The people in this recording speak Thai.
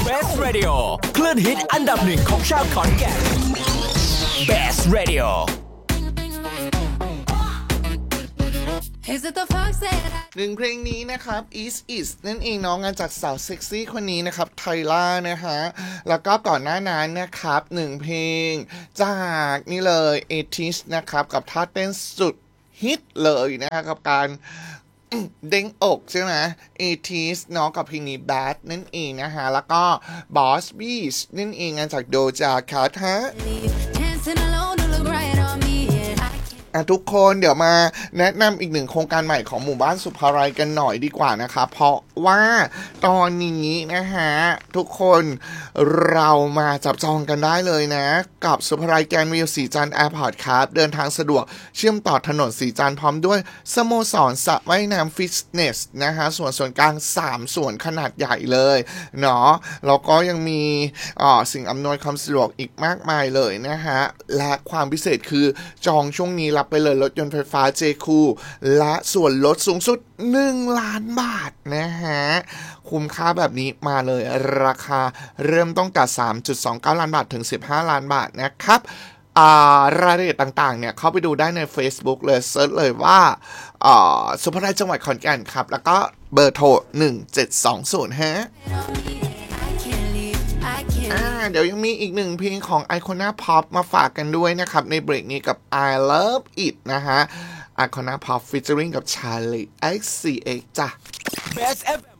Best Radio คลื่นฮิตอันดับหนึ่งของชาวขอนแก่น Best Radio หนึ่งเพลงนี้นะครับ Is นั่นเองน้องงานจากสาวเซ็กซี่คนนี้นะครับไทล่านะฮะแล้วก็ก่อนหน้านั้นนะครับหนึ่งเพลงจากนี่เลยเอทิสนะครับกับท่าเต้นสุดฮิตเลยนะฮะกับการเด้งอกใช่ไหมเอทิสน้องกับเพลงนี้ Bad นั่นเองนะฮะแล้วก็ Boss Beach นั่นเองงานจากโดจาแคทฮะทุกคนเดี๋ยวมาแนะนำอีกหนึ่งโครงการใหม่ของหมู่บ้านสุภาลัยกันหน่อยดีกว่านะคะเพราะว่าตอนนี้นะฮะทุกคนเรามาจับจองกันได้เลยนะกับสุภาลัยแกรนด์วิวสีจันทร์แอร์พอร์ตครับเดินทางสะดวกเชื่อมต่อถนนสีจันทร์พร้อมด้วยสโมสรสระว่ายน้ำฟิตเนสนะฮะส่วนกลาง3ส่วนขนาดใหญ่เลยเนาะแล้วก็ยังมีสิ่งอำนวยความสะดวกอีกมากมายเลยนะฮะและความพิเศษคือจองช่วงนี้รับไปเลยรถยนต์ไฟฟ้า J-Cool และส่วนลดสูงสุด1 ล้านบาทนะฮะคุ้มค่าแบบนี้มาเลยราคาเริ่มต้นจาก 3.29 ล้านบาทถึง15 ล้านบาทนะครับรายละเอียดต่างๆเนี่ยเข้าไปดูได้ใน Facebook เลยเซิร์ชเลยว่าสุภาลัยจังหวัดขอนแก่นครับแล้วก็เบอร์โทร1720ฮะเดี๋ยวยังมีอีกหนึ่งเพลงของ Icona Pop มาฝากกันด้วยนะครับในเบรกนี้กับ I Love It นะฮะ Icona Pop featuring กับ Charlie XCX จ้ะ Best FM